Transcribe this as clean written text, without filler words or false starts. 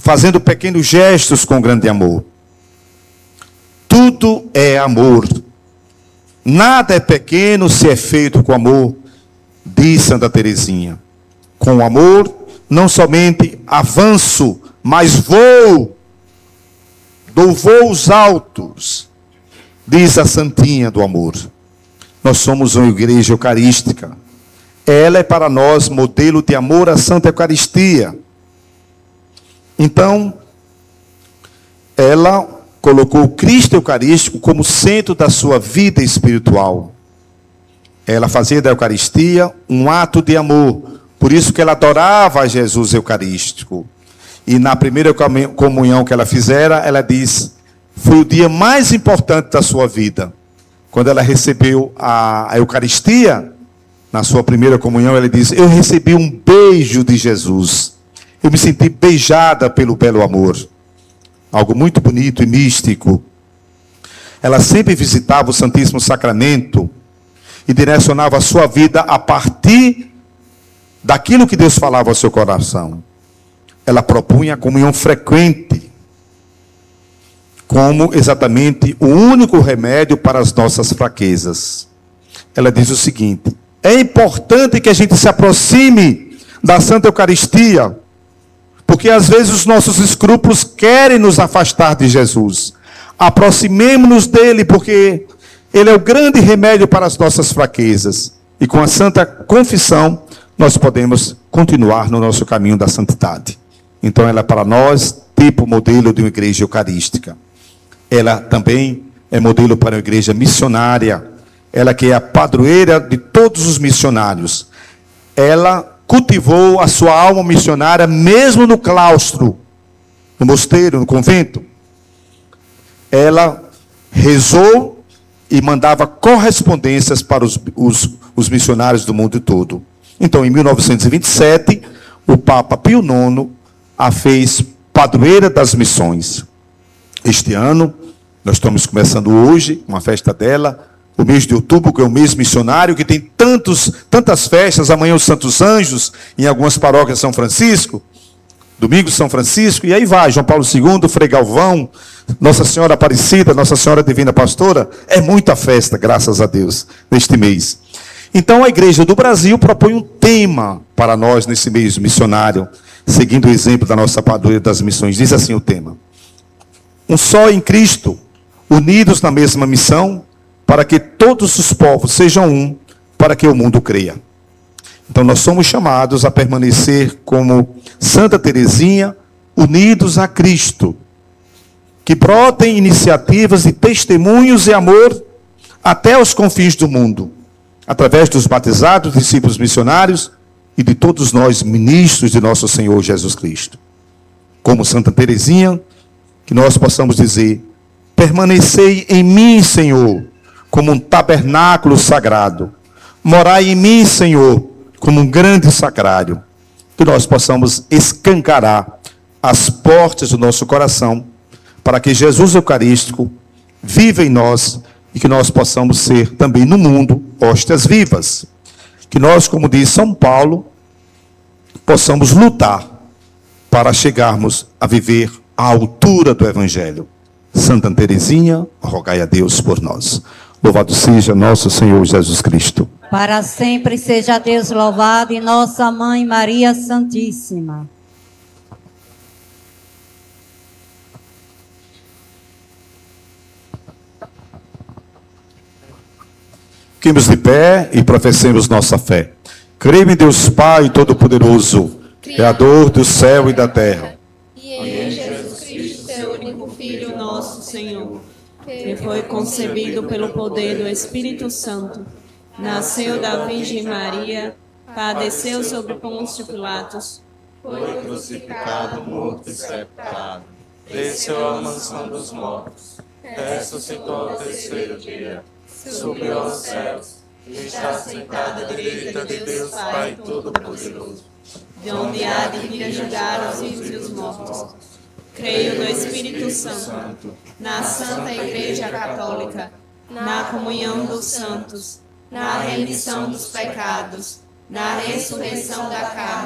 fazendo pequenos gestos com grande amor. Tudo é amor. Nada é pequeno se é feito com amor, diz Santa Teresinha. Com amor, não somente avanço, mas voo. Dou voos altos, diz a Santinha do Amor. Nós somos uma igreja eucarística. Ela é para nós modelo de amor à Santa Eucaristia. Então, ela colocou o Cristo Eucarístico como centro da sua vida espiritual. Ela fazia da Eucaristia um ato de amor. Por isso que ela adorava a Jesus Eucarístico. E na primeira comunhão que ela fizera, ela diz, foi o dia mais importante da sua vida. Quando ela recebeu a Eucaristia, na sua primeira comunhão, ela diz, eu recebi um beijo de Jesus. Eu me senti beijada pelo belo amor. Algo muito bonito e místico. Ela sempre visitava o Santíssimo Sacramento e direcionava a sua vida a partir daquilo que Deus falava ao seu coração. Ela propunha a comunhão frequente como exatamente o único remédio para as nossas fraquezas. Ela diz o seguinte, é importante que a gente se aproxime da Santa Eucaristia, porque às vezes os nossos escrúpulos querem nos afastar de Jesus. Aproximemo-nos dele, porque ele é o grande remédio para as nossas fraquezas. E com a Santa Confissão, nós podemos continuar no nosso caminho da santidade. Então ela é para nós tipo modelo de uma igreja eucarística. Ela também é modelo para uma igreja missionária. Ela que é a padroeira de todos os missionários. Ela cultivou a sua alma missionária mesmo no claustro, no mosteiro, no convento. Ela rezou e mandava correspondências para os missionários do mundo todo. Então, em 1927, o Papa Pio IX a fez padroeira das missões. Este ano, nós estamos começando hoje, uma festa dela, o mês de outubro, que é o mês missionário, que tem tantas festas, amanhã os Santos Anjos, em algumas paróquias São Francisco, domingo São Francisco, e aí vai, João Paulo II, Frei Galvão, Nossa Senhora Aparecida, Nossa Senhora Divina Pastora, é muita festa, graças a Deus, neste mês. Então a Igreja do Brasil propõe um tema para nós nesse mês missionário, seguindo o exemplo da nossa padroeira das missões. Diz assim o tema: um só em Cristo, unidos na mesma missão, para que todos os povos sejam um, para que o mundo creia. Então nós somos chamados a permanecer como Santa Teresinha, unidos a Cristo, que brotem iniciativas e testemunhos e amor até os confins do mundo, através dos batizados, discípulos missionários e de todos nós, ministros de nosso Senhor Jesus Cristo. Como Santa Teresinha, que nós possamos dizer, permanecei em mim, Senhor, como um tabernáculo sagrado. Morai em mim, Senhor, como um grande sacrário. Que nós possamos escancarar as portas do nosso coração, para que Jesus Eucarístico viva em nós e que nós possamos ser também no mundo hóstias vivas. Que nós, como diz São Paulo, possamos lutar para chegarmos a viver à altura do Evangelho. Santa Teresinha, rogai a Deus por nós. Louvado seja nosso Senhor Jesus Cristo. Para sempre seja Deus louvado e nossa Mãe Maria Santíssima. Fiquemos de pé e professemos nossa fé. Creio em Deus Pai Todo-Poderoso, Criador do céu e da terra. E em Jesus Cristo, seu único Filho, nosso Senhor, que foi concebido pelo poder do Espírito Santo, nasceu da Virgem Maria, padeceu sobre Pôncio Pilatos, foi crucificado, morto e sepultado, desceu à mansão dos mortos, ressuscitou ao terceiro dia, subiu aos céus, e está sentado à direita de Deus Pai Todo-Poderoso, de onde há de vir julgar os vivos e os mortos. Creio no Espírito Santo, na Santa Igreja Católica, na comunhão dos santos, na remissão dos pecados, na ressurreição da carne,